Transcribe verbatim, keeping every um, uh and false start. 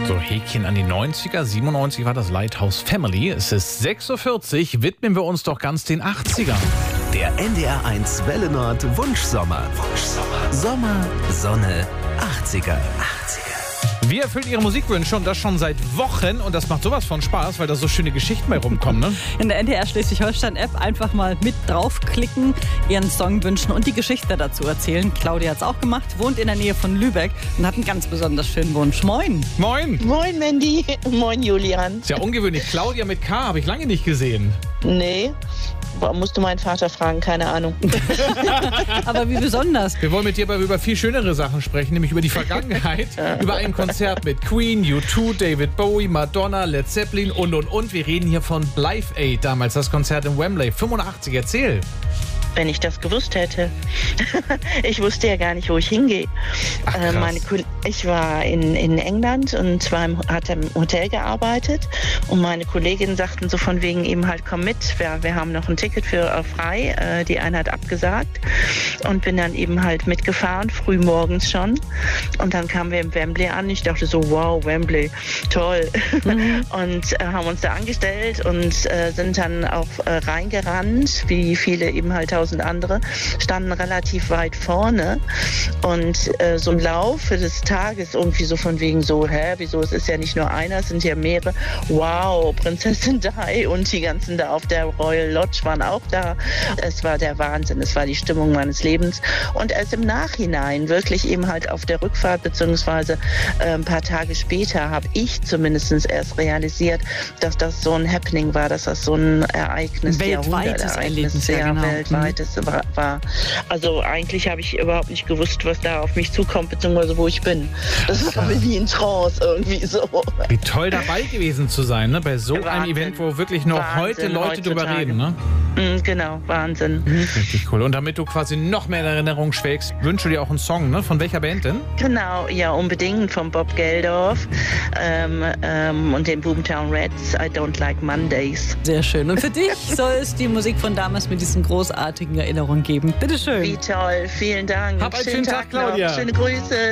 So, Häkchen an die neunziger. siebenundneunzig war das Lighthouse Family. Es ist sechs Uhr vierzig. Widmen wir uns doch ganz den achtzigern. Der N D R eins Welle Nord Wunschsommer. Wunschsommer. Sommer, Sonne, achtziger. achtziger. Wir erfüllen Ihre Musikwünsche und das schon seit Wochen. Und das macht sowas von Spaß, weil da so schöne Geschichten bei rumkommen, ne? In der N D R Schleswig-Holstein-App einfach mal mit draufklicken, Ihren Song wünschen und die Geschichte dazu erzählen. Claudia hat es auch gemacht, wohnt in der Nähe von Lübeck und hat einen ganz besonders schönen Wunsch. Moin! Moin! Moin Mandy, moin Julian. Ist ja ungewöhnlich. Claudia mit K habe ich lange nicht gesehen. Nee, musst du meinen Vater fragen, keine Ahnung. Aber wie besonders? Wir wollen mit dir aber über viel schönere Sachen sprechen, nämlich über die Vergangenheit, über ein Konzert mit Queen, U zwei, David Bowie, Madonna, Led Zeppelin und, und, und. Wir reden hier von Live Aid, damals das Konzert in Wembley, fünfundachtzig. Erzähl. Wenn ich das gewusst hätte. Ich wusste ja gar nicht, wo ich hingehe. Ach, äh, meine, ich war in, in England und zwar im, hatte im Hotel gearbeitet und meine Kolleginnen sagten so von wegen eben halt, komm mit, wir, wir haben noch ein Ticket für äh, frei. Äh, die eine hat abgesagt und bin dann eben halt mitgefahren, früh morgens schon. Und dann kamen wir im Wembley an. Ich dachte so, wow, Wembley, toll. Mhm. Und äh, haben uns da angestellt und äh, sind dann auch äh, reingerannt, wie viele eben halt tausend andere, standen relativ weit vorne und äh, so im Laufe des Tages irgendwie so von wegen so, hä, wieso, es ist ja nicht nur einer, es sind ja mehrere, wow, Prinzessin Di und die ganzen da auf der Royal Lodge waren auch da. Es war der Wahnsinn, es war die Stimmung meines Lebens und erst im Nachhinein, wirklich eben halt auf der Rückfahrt beziehungsweise äh, ein paar Tage später habe ich zumindest erst realisiert, dass das so ein Happening war, dass das so ein Ereignis, weltweites Erlebnis, sehr ja, genau. weltweit das war. Also eigentlich habe ich überhaupt nicht gewusst, was da auf mich zukommt, beziehungsweise wo ich bin. Das war wie ein Trance irgendwie so. Wie toll dabei gewesen zu sein, ne? Bei so Wahnsinn. einem Event, wo wirklich noch Wahnsinn, heute Leute heutzutage. drüber reden, ne? Mhm, genau, Wahnsinn. Mhm, richtig cool. Und damit du quasi noch mehr in Erinnerung schwelgst, wünschst du dir auch einen Song, ne? Von welcher Band denn? Genau, ja, unbedingt von Bob Geldof ähm, ähm, und den Boomtown Rats, I Don't Like Mondays. Sehr schön. Und für dich soll es die Musik von damals mit diesen großartigen Erinnerungen geben. Bitteschön. Wie toll, vielen Dank. Hab einen schönen Tag, noch. Claudia. Schöne Grüße.